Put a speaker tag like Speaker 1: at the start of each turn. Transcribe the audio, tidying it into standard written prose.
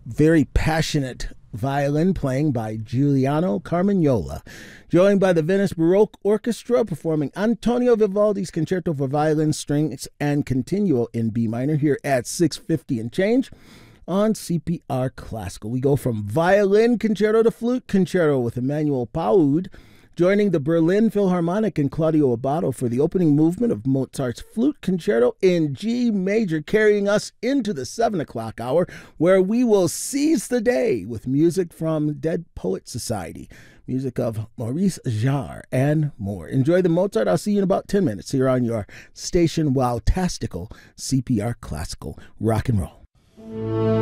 Speaker 1: very passionate violin playing by Giuliano Carmagnola, joined by the Venice Baroque Orchestra performing Antonio Vivaldi's Concerto for Violin, Strings, and Continuo in B minor here at 6:50 and change on CPR Classical. We go from violin concerto to flute concerto with Emmanuel Paud, joining the Berlin Philharmonic and Claudio Abbado for the opening movement of Mozart's Flute Concerto in G major, carrying us into the 7 o'clock hour, where we will seize the day with music from Dead Poet Society, music of Maurice Jarre, and more. Enjoy the Mozart. I'll see you in about 10 minutes here on your station, Wowtastical CPR Classical Rock and Roll.